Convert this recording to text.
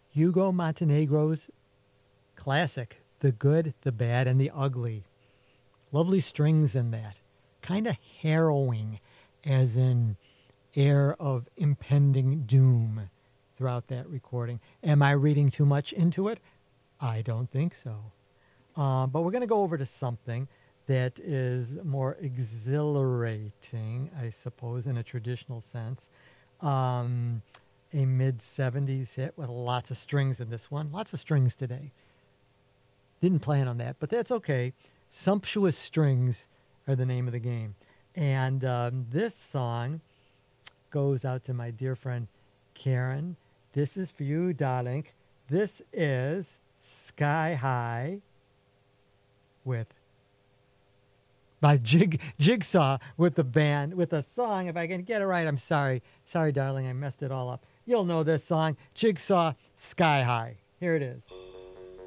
Hugo Montenegro's classic, The Good, the Bad, and the Ugly. Lovely strings in that. Kind of harrowing, as in air of impending doom throughout that recording. Am I reading too much into it? I don't think so. But we're going to go over to something that is more exhilarating, I suppose, in a traditional sense. A mid-70s hit with lots of strings in this one. Lots of strings today. Didn't plan on that, but that's okay. Sumptuous Strings are the name of the game. And this song goes out to my dear friend Karen. This is for you, darling. This is Sky High by Jigsaw with the band, with a song. If I can get it right, I'm sorry. Sorry, darling, I messed it all up. You'll know this song, Jigsaw, Sky High. Here it is.